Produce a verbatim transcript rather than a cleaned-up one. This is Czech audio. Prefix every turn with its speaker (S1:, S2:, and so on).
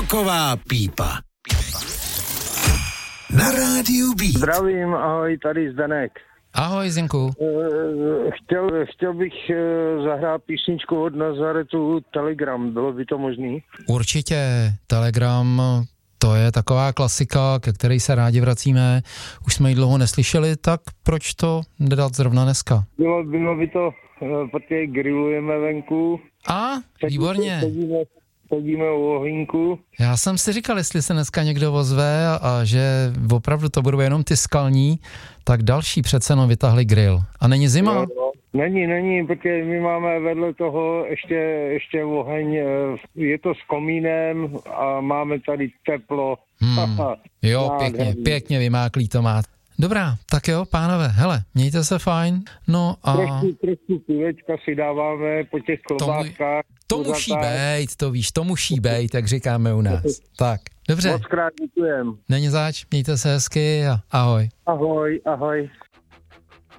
S1: Taková pípa. Na rádiu Beat.
S2: Zdravím, ahoj, tady Zdenek.
S3: Ahoj, Zdenku.
S2: Chtěl, chtěl bych zahrát písničku od Nazaretu Telegram, bylo by to možný?
S3: Určitě, Telegram, to je taková klasika, ke které se rádi vracíme. Už jsme ji dlouho neslyšeli, tak proč to nedat zrovna dneska?
S2: Bylo, bylo by to, protože grillujeme venku.
S3: A, výborně.
S2: Sedíme, sedíme u ohýnku.
S3: Já jsem si říkal, jestli se dneska někdo ozve a, a že opravdu to budou jenom ty skalní, tak další přece jenom vytáhli grill. A není zima?
S2: No, no. Není, není, protože my máme vedle toho ještě, ještě oheň, je to s komínem a máme tady teplo.
S3: Hmm. Jo, pěkně, pěkně vymáklý to má. Dobrá, tak jo, pánové, hele, mějte se fajn, no a...
S2: Trošku, trošku pivečka si dáváme po těch klobáskách.
S3: To, mu, to musí bejt, to víš, to musí bejt, jak říkáme u nás. Tak, dobře.
S2: Moc krát děkujem.
S3: Není zač, mějte se hezky a ahoj.
S2: Ahoj, ahoj.